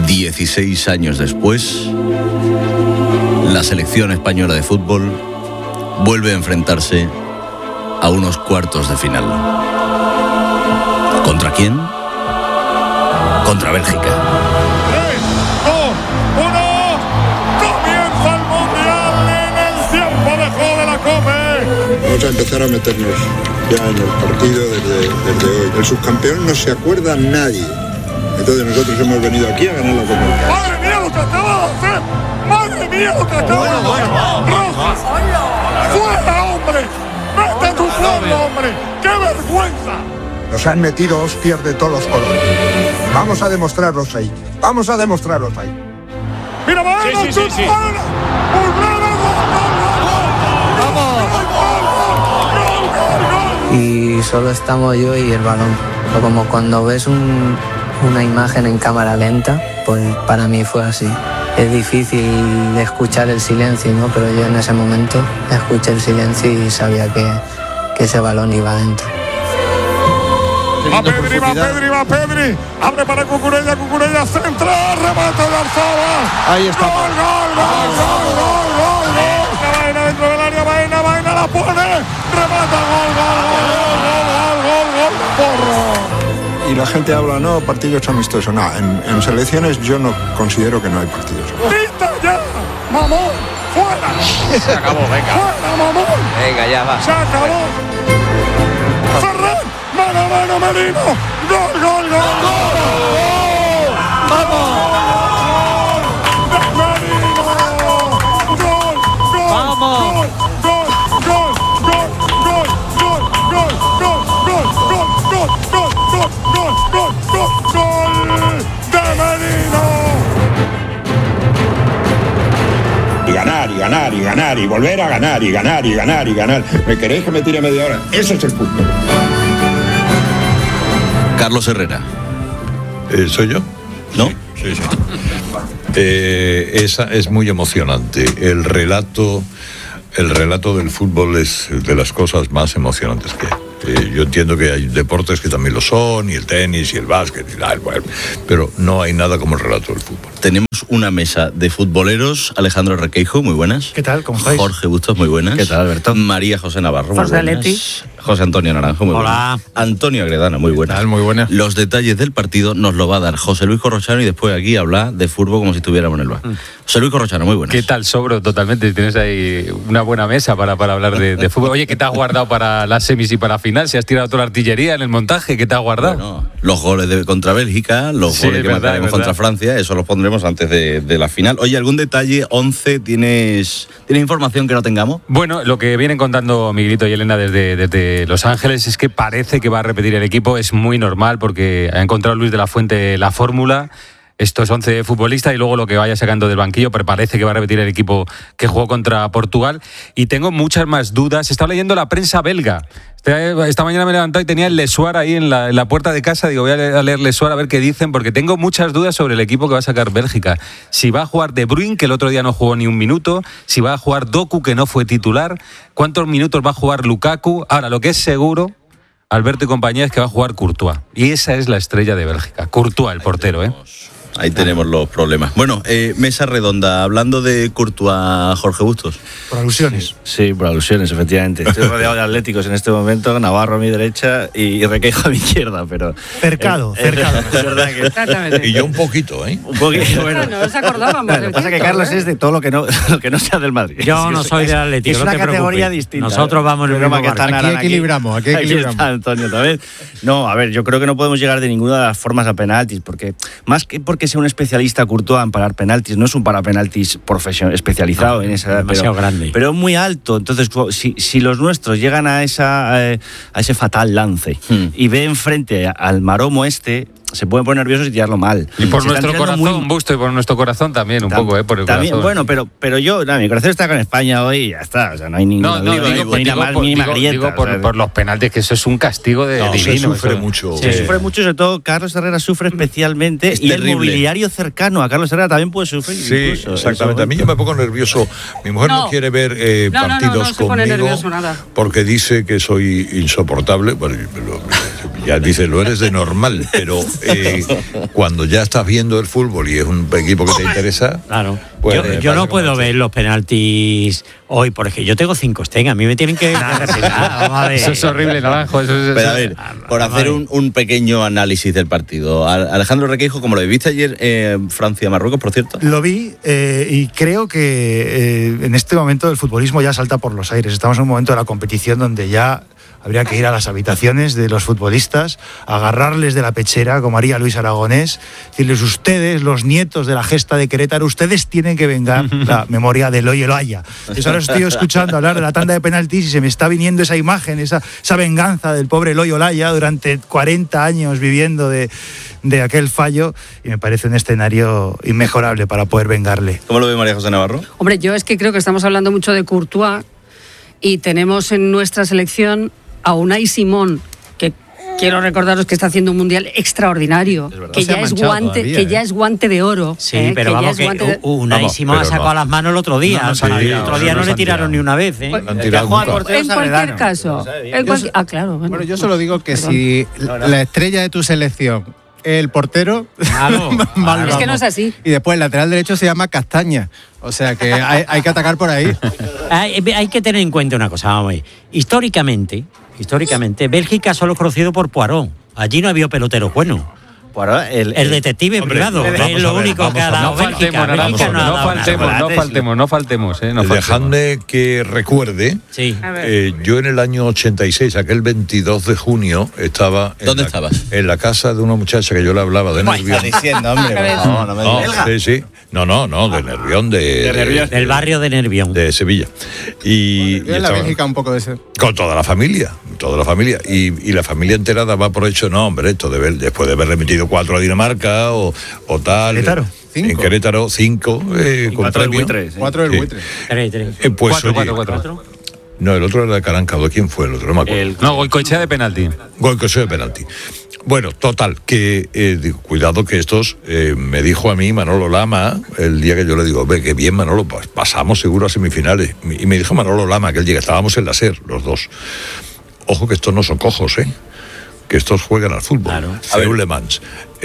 16 años después, la selección española de fútbol vuelve a enfrentarse a unos cuartos de final. ¿Contra quién? Contra Bélgica. 3, 2, 1. Comienza el Mundial en el tiempo de juego de la COPE. Vamos a empezar a meternos ya en el partido desde hoy. El subcampeón no se acuerda nadie. Entonces nosotros hemos venido aquí a ganar la Copa. ¡Madre mía lo que acaba de hacer! ¡Madre mía lo que acaba de hacer! ¡Rojas! ¡Fuera, hombre! ¡Mete tu pueblo, hombre! ¡Qué vergüenza! Nos han metido hostias de todos los colores. Vamos a demostrarlos ahí. Vamos a demostrarlos ahí. ¡Mira, Baena! Sí. ¡Baena! Y solo estamos yo y el balón. Pero como cuando ves una imagen en cámara lenta, pues para mí fue así. Es difícil escuchar el silencio, ¿no? Pero yo en ese momento escuché el silencio y sabía que ese balón iba adentro. Va Pedri. Abre para Cucurella centra, remate de Arzabal. Ahí está. Gol. Baena dentro del área, Baena la pone. Remata, gol. Porro. Y la gente habla, no, partidos amistosos. No, en selecciones yo no considero que no hay partidos. ¡Pista ya! ¡Mamón! ¡Fuera! Se acabó, venga. ¡Fuera, mamón! Venga, ya va. ¡Se acabó! ¡Ferran! ¡Mano, Merino! ¡Gol! ¡Vamos! ¡Merino! ¡Gol! ¡Vamos! ¡Gol de Merino! Y ganar, y volver a ganar, y ganar. ¿Me queréis que me tire media hora? Ese es el fútbol. Carlos Herrera. ¿Soy yo? ¿No? Sí. Esa es muy emocionante. El relato del fútbol es de las cosas más emocionantes que hay. Yo entiendo que hay deportes que también lo son, y el tenis, y el básquet, pero no hay nada como el relato del fútbol. Tenemos una mesa de futboleros. Alejandro Requeijo, muy buenas. ¿Qué tal? ¿Cómo estáis? Jorge Bustos, muy buenas. ¿Qué tal, Alberto? María José Navarro, muy José buenas. Leti. José Antonio Naranjo, muy Hola. buenas. Antonio Agredana, muy buenas. ¿Qué tal? Muy buenas. Los detalles del partido nos lo va a dar José Luis Corrochano y después aquí habla de fútbol como si estuviéramos en el bar. José Luis Corrochano, muy buenas. ¿Qué tal? Sobro totalmente. Tienes ahí una buena mesa para hablar de fútbol. Oye, ¿qué te has guardado para las semis y para la final? ¿Si has tirado toda la artillería en el montaje? ¿Qué te has guardado? Bueno, los goles contra Bélgica, los goles que marcaremos contra Francia, eso los pondremos antes de la final. Oye, ¿algún detalle? 11, ¿tienes información que no tengamos? Bueno, lo que vienen contando Miguelito y Elena desde Los Ángeles es que parece que va a repetir el equipo. Es muy normal porque ha encontrado Luis de la Fuente la fórmula. Estos 11 futbolistas y luego lo que vaya sacando del banquillo, pero parece que va a repetir el equipo que jugó contra Portugal. Y tengo muchas más dudas. Estaba leyendo la prensa belga. Esta mañana me he levantado y tenía el Le Soir ahí en la puerta de casa. Digo, voy a leer Le Soir a ver qué dicen, porque tengo muchas dudas sobre el equipo que va a sacar Bélgica. Si va a jugar De Bruyne, que el otro día no jugó ni un minuto. Si va a jugar Doku, que no fue titular. ¿Cuántos minutos va a jugar Lukaku? Ahora, lo que es seguro, Alberto y compañía, es que va a jugar Courtois. Y esa es la estrella de Bélgica. Courtois, el portero, Ahí tenemos los problemas. Bueno, mesa redonda. Hablando de Courtois, Jorge Bustos. Por alusiones. Sí, por alusiones, efectivamente. Estoy rodeado de atléticos en este momento, Navarro a mi derecha y Requeijo a mi izquierda, pero... Cercado. Es verdad que... Y yo un poquito, Un poquito, bueno. No nos acordábamos. Lo que pasa es que Carlos es de todo lo que no sea del Madrid. Yo no soy del Atlético, Es no una te categoría preocupes. distinta. Nosotros vamos en el mismo barco. Aquí equilibramos. Aquí está Antonio también. No, a ver, yo creo que no podemos llegar de ninguna de las formas a penaltis, porque más que porque sea un especialista Courtois en parar penaltis, no es un parapenaltis profesional especializado en esa, demasiado grande. Pero muy alto. Entonces, si los nuestros llegan a ese fatal lance y ve enfrente al maromo se pueden poner nerviosos y tirarlo mal. Y por nuestro corazón, Busto, y por nuestro corazón también, un poco, por el también, corazón. Bueno, pero yo, mi corazón está con España hoy y ya está. O sea, no hay ninguna digo por los penaltis, que eso es un castigo divino. Se sufre mucho. Se sufre mucho, sobre todo Carlos Herrera sufre especialmente, y el mobiliario cercano a Carlos Herrera también puede sufrir. Sí, incluso, exactamente. A mí yo me pongo nervioso. Mi mujer no quiere ver partidos no se pone conmigo nervioso nada. porque dice que soy insoportable. Bueno, Ya dice, lo eres de normal, pero cuando ya estás viendo el fútbol y es un equipo que te interesa... Claro. Pues, yo no puedo ver los penaltis hoy, porque yo tengo 5 Sten, a mí me tienen que respetar. Eso es horrible, Naranjo. Pero a ver, por hacer un pequeño análisis del partido. Alejandro Requeijo, ¿cómo lo viste ayer Francia-Marruecos, por cierto? Lo vi y creo que en este momento el futbolismo ya salta por los aires. Estamos en un momento de la competición donde ya habría que ir a las habitaciones de los futbolistas, agarrarles de la pechera, como haría Luis Aragonés, decirles: ustedes, los nietos de la gesta de Querétaro, ustedes tienen que vengar la memoria de Loy Olaya. Eso ahora estoy escuchando hablar de la tanda de penaltis y se me está viniendo esa imagen, esa venganza del pobre Loy Olaya durante 40 años viviendo de aquel fallo, y me parece un escenario inmejorable para poder vengarle. ¿Cómo lo ve María José Navarro? Hombre, yo es que creo que estamos hablando mucho de Courtois y tenemos en nuestra selección a Unai Simón, que quiero recordaros que está haciendo un mundial extraordinario, que ya es guante de oro. Sí, pero vamos, que Unai Simón ha sacado las manos el otro día. El otro día no le tiraron ni una vez. En cualquier caso. Claro. Bueno, yo solo digo que si la estrella de tu selección, el portero, es que no es así. Y después el lateral derecho se llama Castaña. O sea que hay que atacar por ahí. Hay que tener en cuenta una cosa, vamos a ver. Históricamente, Bélgica solo es conocido por Poirot. Allí no había peloteros buenos. El detective privado, es lo único que ha dado Bélgica. No faltemos. Dejadme que recuerde, yo en el año 86, aquel 22 de junio, estaba... ¿Dónde estabas? En la casa de una muchacha que yo le hablaba de Nervión. Está diciendo, hombre, no me digas. Sí. No, de Nervión, del barrio de Nervión. De Sevilla. Y en la Bélgica un poco de ese. Con toda la familia. Y la familia entera daba por hecho, no, hombre, esto después de haber remitido 4 a Dinamarca o tal. Querétaro. En Querétaro 5 con premio. 4 del buitre. 3. Pues 4. No, el otro era de Carancado. ¿Quién fue el otro? No me acuerdo. Goicoechea de penalti. Goicoechea de penalti. Bueno, total, que cuidado que estos, me dijo a mí Manolo Lama, el día que yo le digo, ve, qué bien Manolo, pasamos seguro a semifinales. Y me dijo Manolo Lama, aquel día que estábamos en la SER, los dos. Ojo que estos no son cojos, que estos juegan al fútbol. Claro. Feulemans,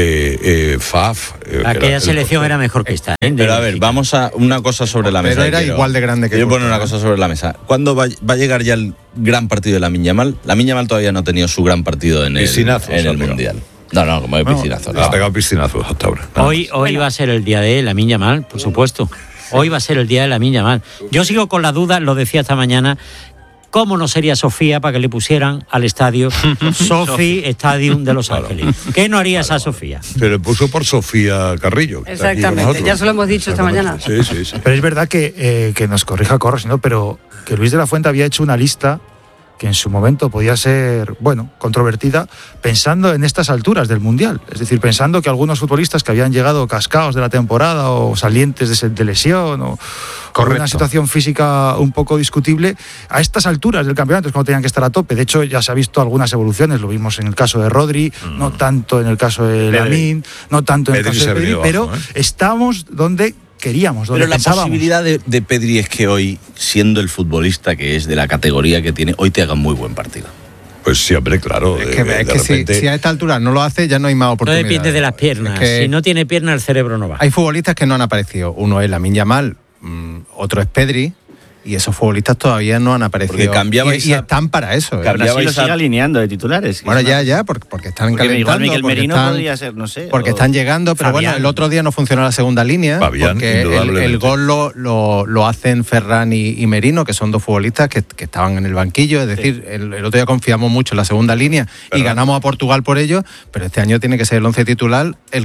Faf... Aquella selección era mejor que esta. Pero a ver, vamos a una cosa sobre la mesa. Pero era igual de grande que... Quiero poner una cosa sobre la mesa. ¿Cuándo va a llegar ya el gran partido de Lamine Yamal? Lamine Yamal todavía no ha tenido su gran partido en el Mundial. No, como de piscinazo. Ha pegado piscinazos hasta ahora. Hoy va a ser el día de Lamine Yamal, por supuesto. Hoy va a ser el día de Lamine Yamal. Yo sigo con la duda, lo decía esta mañana... ¿Cómo no sería Sofía para que le pusieran al estadio Sophie Stadium de Los Ángeles? ¿Qué no haría esa Sofía? Se le puso por Sofía Carrillo. Exactamente, ya se lo hemos dicho esta mañana. Sí. Pero es verdad que nos corrija Corros, ¿no? Pero que Luis de la Fuente había hecho una lista que en su momento podía ser, controvertida, pensando en estas alturas del Mundial. Es decir, pensando que algunos futbolistas que habían llegado cascados de la temporada o salientes de lesión o con una situación física un poco discutible, a estas alturas del campeonato es cuando tenían que estar a tope. De hecho, ya se ha visto algunas evoluciones, lo vimos en el caso de Rodri, no tanto en el caso de Lamine, no tanto en el caso de Pedri, pero estamos donde queríamos, donde pero pensábamos. La posibilidad de Pedri es que hoy, siendo el futbolista que es de la categoría que tiene, hoy te haga un muy buen partido. Pues sí, hombre, claro. Es que si a esta altura no lo hace, ya no hay más oportunidades. No depende de las piernas. Si no tiene piernas, el cerebro no va. Hay futbolistas que no han aparecido. Uno es Lamine Yamal, otro es Pedri. Y esos futbolistas todavía no han aparecido. Y están para eso. Brasil lo sigue alineando de titulares. Bueno, ya, porque están calentando. Igual Miguel Merino podría ser, no sé. Porque están llegando, pero Fabián. Bueno, el otro día no funcionó la segunda línea. Fabián, porque el gol lo hacen Ferran y Merino, que son dos futbolistas que estaban en el banquillo. Es decir, el otro día confiamos mucho en la segunda línea y ganamos a Portugal por ello, pero este año tiene que ser el 11 titular el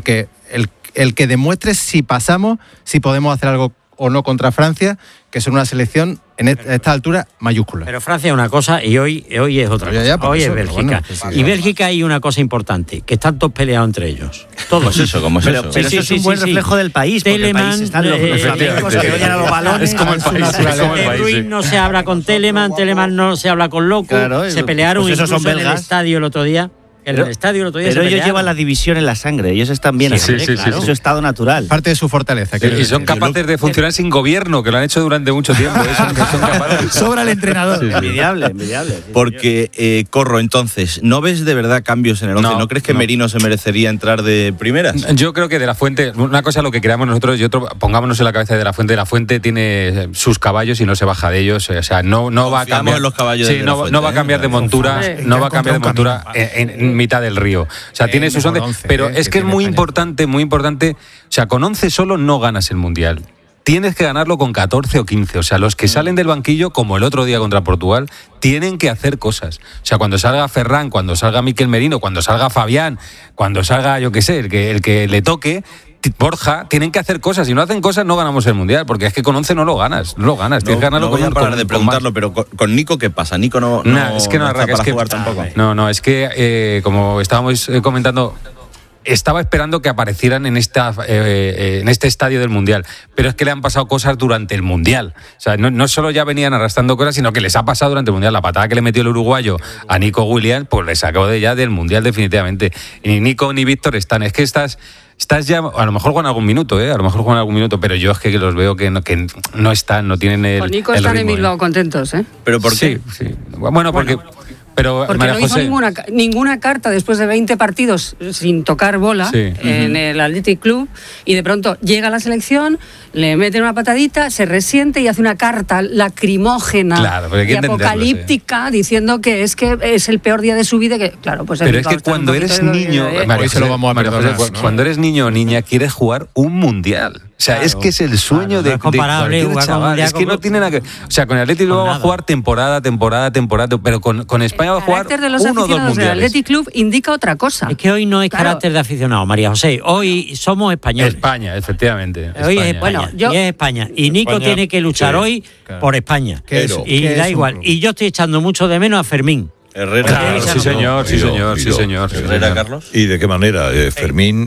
que demuestre si pasamos, si podemos hacer algo o no contra Francia, que son una selección en esta altura mayúscula. Pero Francia es una cosa y hoy es otra cosa. Hoy es Bélgica. Y Bélgica hay una cosa importante, que están todos peleados entre ellos. Todos. Pues ¿cómo es eso? Pero eso es un buen reflejo del país, porque el país están los flamencos que odian a los balones. Es como el país. Ruiz no se habla con Telemann no se habla con Loco. Claro, se pelearon pues incluso en el estadio el otro día. En el estadio el otro día pero se ellos pelearon. llevan la división en la sangre, ellos están bien Sí, así, sí, claro, sí, es sí. su estado natural. Parte de su fortaleza. Y son capaces de funcionar sin gobierno, que lo han hecho durante mucho tiempo. Son capaces. Sobra el entrenador. Envidiable, envidiable. Porque, Corro, entonces, ¿no ves de verdad cambios en el 11? ¿No crees que Merino se merecería entrar de primeras? Yo creo que De La Fuente, una cosa es lo que creamos nosotros y otro, pongámonos en la cabeza de De La Fuente. De La Fuente tiene sus caballos y no se baja de ellos. O sea, no va a cambiar. En los caballos Sí, de La no Fuente, va a cambiar de montura, no va a cambiar de montura en mitad del río. O sea, tiene sus 11, pero es que es muy importante, muy importante. O sea, con 11 solo no ganas el Mundial. Tienes que ganarlo con 14 o 15. O sea, los que salen del banquillo, como el otro día contra Portugal, tienen que hacer cosas. O sea, cuando salga Ferran, cuando salga Mikel Merino, cuando salga Fabián, cuando salga, yo qué sé, el que le toque, Borja, tienen que hacer cosas. Si no hacen cosas, no ganamos el Mundial, porque es que con 11 no lo ganas. Tienes que ganarlo voy con a parar de con preguntarlo, pero con Nico, ¿qué pasa? Nico no es que no está arranca, para es que, jugar tampoco. No, es que como estábamos comentando, estaba esperando que aparecieran en este estadio del Mundial, pero es que le han pasado cosas durante el Mundial. O sea, no solo ya venían arrastrando cosas, sino que les ha pasado durante el Mundial. La patada que le metió el uruguayo a Nico Williams, pues le sacó del Mundial definitivamente. Y ni Nico ni Víctor están. Es que estás ya, a lo mejor juegan algún minuto, pero yo es que los veo que no están, no tienen el Con Nico el están ritmo, en Bilbao contentos, ¿eh? ¿Pero por qué? Sí. Bueno, porque María no hizo José, ninguna carta después de 20 partidos sin tocar bola en el Athletic Club, y de pronto llega a la selección, le meten una patadita, se resiente y hace una carta lacrimógena y apocalíptica diciendo que es el peor día de su vida. Pero es que cuando eres niño, cuando eres niño o niña, quieres jugar un Mundial. O sea, es que es el sueño de comparable, cualquier chaval. Es que no tiene nada que... O sea, con el Athletic luego va a jugar temporada, pero con España va a jugar carácter de los uno o dos aficionados del mundiales. Athletic Club indica otra cosa. Es que hoy no es carácter de aficionado, María José. Hoy somos españoles. España, efectivamente. Hoy es España. Y es España. Y Nico España, tiene que luchar hoy por España. Y da igual. Y yo estoy echando mucho de menos a Fermín. Herrera. Claro, sí, señor. Herrera, Carlos. ¿Y de qué manera? Fermín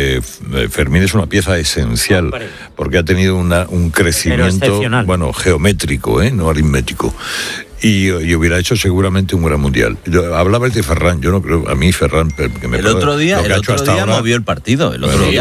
es una pieza esencial porque ha tenido un crecimiento, geométrico, no aritmético. Y hubiera hecho seguramente un gran mundial. Hablabas de Ferran, yo no creo, a mí Ferran, que me el otro día movió el partido.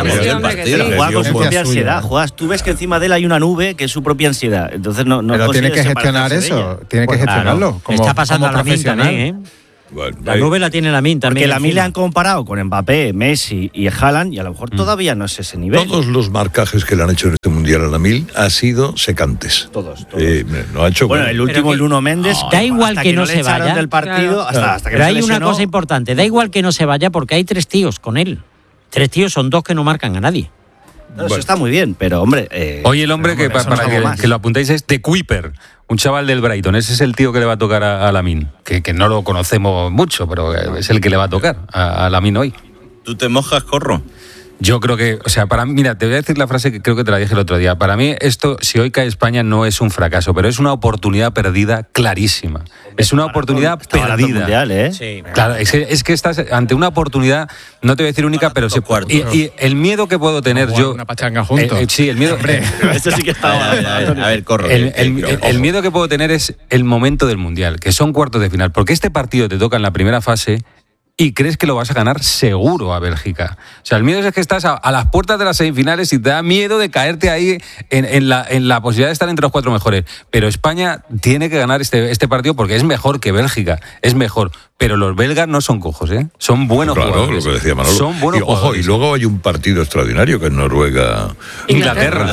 Juega con su propia ansiedad. Tú ves que encima de él hay una nube que es su propia ansiedad. Entonces pero tiene que gestionar eso, tiene que gestionarlo. Está pasando a Lamine también, la nube la tiene Lamine también. Porque Lamine le han comparado con Mbappé, Messi y Haaland, y a lo mejor todavía no es ese nivel. Todos los marcajes que le han hecho en este mundial a Lamine han sido secantes. Todos. No ha hecho. Bueno, el último, el Nuno Méndez. Da igual que no se vaya del partido, hasta que pero hay se una lesionó. cosa importante, da igual que no se vaya porque hay 3 tíos con él. 3 tíos son 2 que no marcan a nadie. No, eso está muy bien, pero hombre... Hoy el hombre que para que lo apuntéis es De Kuiper, un chaval del Brighton. Ese es el tío que le va a tocar a Lamine, que no lo conocemos mucho, pero es el que le va a tocar a Lamine hoy. ¿Tú te mojas, Corro? Yo creo que, o sea, para mí, mira, te voy a decir la frase que creo que te la dije el otro día. Para mí esto, si hoy cae España, no es un fracaso, pero es una oportunidad perdida clarísima. Es una oportunidad perdida. Mundial, ¿eh? Sí, claro, es que estás ante una oportunidad, no te voy a decir única, pero y el miedo que puedo tener yo... Una pachanga juntos. Sí, el miedo... Esto sí que estaba... A ver, Corro. El miedo que puedo tener es el momento del Mundial, que son cuartos de final, porque este partido te toca en la primera fase y crees que lo vas a ganar seguro a Bélgica. O sea, el miedo es que estás a las puertas de las semifinales y te da miedo de caerte ahí en la posibilidad de estar entre los 4 mejores. Pero España tiene que ganar este partido porque es mejor que Bélgica, es mejor. Pero los belgas no son cojos, son buenos jugadores. Lo que decía Manolo. Son buenos jugadores. Y luego hay un partido extraordinario que es Noruega. Inglaterra.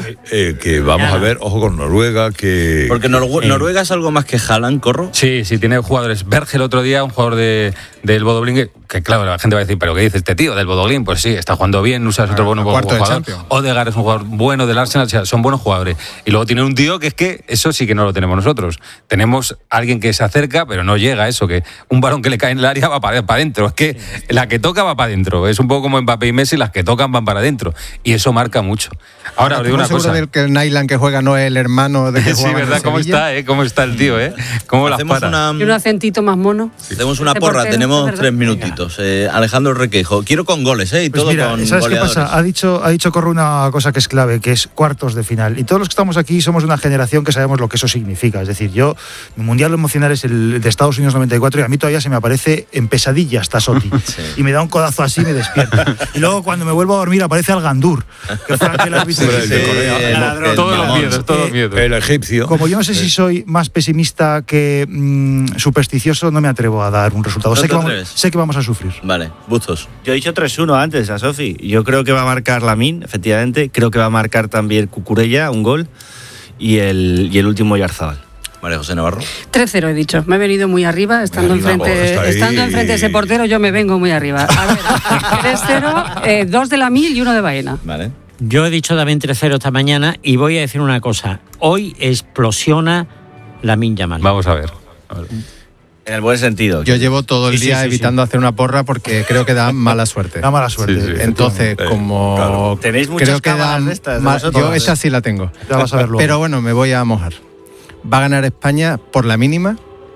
Que vamos a ver, ojo con Noruega, que... Porque Noruega es algo más que Haaland, Corro. Sí, tiene jugadores. Berge el otro día, un jugador del Bodo Glimt, que claro, la gente va a decir, ¿pero qué dice este tío del Bodo Glimt? Pues sí, está jugando bien, Usas otro bueno jugador. Odegaard es un jugador bueno del Arsenal, o sea, son buenos jugadores. Y luego tiene un tío que es que eso sí que no lo tenemos nosotros. Tenemos alguien que se acerca, pero no llega a eso, que un balón que le cae en el área va para adentro. Es que la que toca va para adentro. Es un poco como Mbappé y Messi, las que tocan van para adentro. Y eso marca mucho. Ahora, os digo una cosa. Del que el Nyland que juega no es el hermano de que juega. Sí, ¿verdad? ¿Cómo está, ¿Cómo está el tío, ¿Cómo las para? Y un acentito más mono. Hacemos una porra, tenemos 3 minutitos. Alejandro Requeijo, quiero con goles, y pues todo mira, con ¿sabes goleadores. qué pasa? Ha dicho Corro una cosa que es clave, que es cuartos de final. Y todos los que estamos aquí somos una generación que sabemos lo que eso significa. Es decir, mi mundial emocional es el de Estados Unidos 94 y a mí todavía se me aparece en pesadilla hasta Soti. Y me da un codazo así y me despierta. Y luego cuando me vuelvo a dormir aparece Al-Gandur, que fue aquel árbitro de Corea. Todos los miedos. El egipcio. Como yo no sé si soy más pesimista que supersticioso, no me atrevo a dar un resultado. Sé que vamos a sufrir. Vale, Bustos. Yo he dicho 3-1 antes a Sofi. Yo creo que va a marcar Lamine, efectivamente. Creo que va a marcar también Cucurella, un gol. Y el último Oyarzabal. María José Navarro. 3-0 he dicho. Me he venido muy arriba. Estando enfrente de ese portero, yo me vengo muy arriba. A ver, 3-0, 2 de Lamine y 1 de Baena. Vale. Yo he dicho también 3-0 esta mañana y voy a decir una cosa. Hoy explosiona Lamine Yamal. Vamos a ver. En el buen sentido. Yo llevo todo el día evitando hacer una porra porque creo que da mala suerte. Da mala suerte. Sí. Entonces, como tenéis muchas creo que cámaras de estas. yo esa sí la tengo. Ya vas a ver luego. Pero bueno, me voy a mojar. Va a ganar España por la mínima.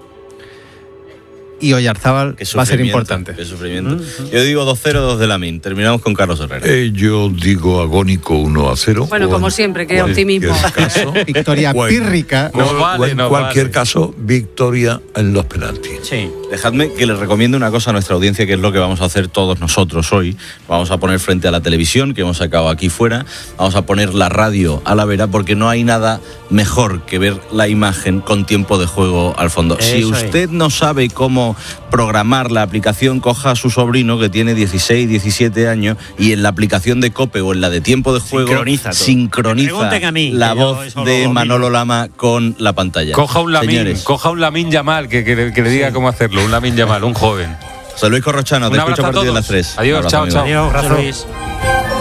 Y Oyarzabal va a ser importante. Qué sufrimiento. Yo digo 2-0, 2 de Lamine. Terminamos con Carlos Herrera. Yo digo agónico 1-0. Bueno, como siempre, qué optimismo. Victoria pírrica. En cualquier caso, victoria en los penaltis. Sí. Dejadme que les recomiende una cosa a nuestra audiencia, que es lo que vamos a hacer todos nosotros hoy. Vamos a poner frente a la televisión, que hemos sacado aquí fuera. Vamos a poner la radio a la vera, porque no hay nada mejor que ver la imagen con tiempo de juego al fondo. Eso si usted no sabe cómo programar la aplicación, coja a su sobrino que tiene 16, 17 años y en la aplicación de COPE o en la de tiempo de juego sincroniza la voz de Manolo Lama con la pantalla. Coja un Lamine Yamal que le diga cómo hacerlo, un Lamine Yamal, un joven. José Luis Corrochano, te escucho a partir de las 3. Adiós, chao. Adiós, Luis.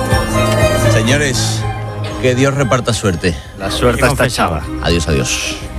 Señores, que Dios reparta suerte. La suerte está echada. Adiós.